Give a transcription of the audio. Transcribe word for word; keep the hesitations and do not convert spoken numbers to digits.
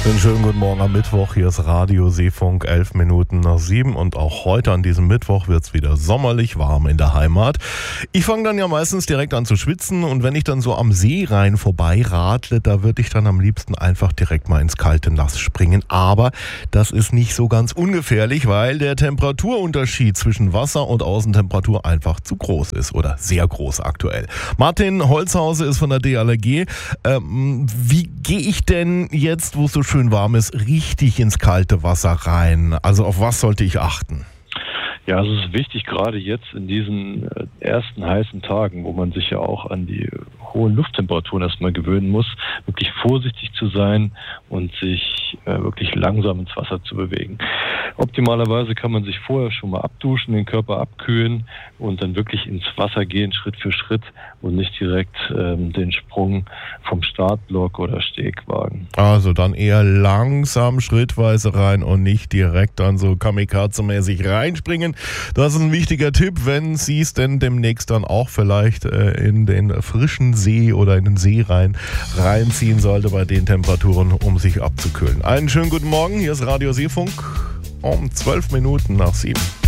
Einen schönen guten Morgen am Mittwoch. Hier ist Radio Seefunk, elf Minuten nach sieben. Und auch heute an diesem Mittwoch wird es wieder sommerlich warm in der Heimat. Ich fange dann ja meistens direkt an zu schwitzen. Und wenn ich dann so am Seerhein vorbei radle, da würde ich dann am liebsten einfach direkt mal ins kalte Nass springen. Aber das ist nicht so ganz ungefährlich, weil der Temperaturunterschied zwischen Wasser- und Außentemperatur einfach zu groß ist. Oder sehr groß aktuell. Martin Holzhause ist von der D L R G. Ähm, wie gehe ich denn jetzt, wo es so schön warm ist, richtig ins kalte Wasser rein? Also auf was sollte ich achten? Ja, also es ist wichtig, gerade jetzt in diesen äh, ersten heißen Tagen, wo man sich ja auch an die hohen Lufttemperaturen erstmal gewöhnen muss, wirklich vorsichtig zu sein und sich äh, wirklich langsam ins Wasser zu bewegen. Optimalerweise kann man sich vorher schon mal abduschen, den Körper abkühlen und dann wirklich ins Wasser gehen, Schritt für Schritt und nicht direkt ähm, den Sprung vom Startblock oder Steg wagen. Also dann eher langsam, schrittweise rein und nicht direkt dann so kamikaze-mäßig reinspringen. Das ist ein wichtiger Tipp, wenn Sie es denn demnächst dann auch vielleicht äh, in den frischen See oder in den See rein reinziehen sollte bei den Temperaturen, um sich abzukühlen. Einen schönen guten Morgen, hier ist Radio Seefunk um zwölf Minuten nach sieben.